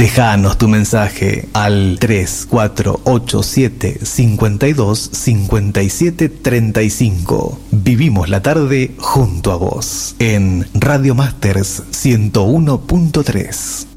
Déjanos tu mensaje al 3487 52 57 35. Vivimos la tarde junto a vos en Radio Masters 101.3.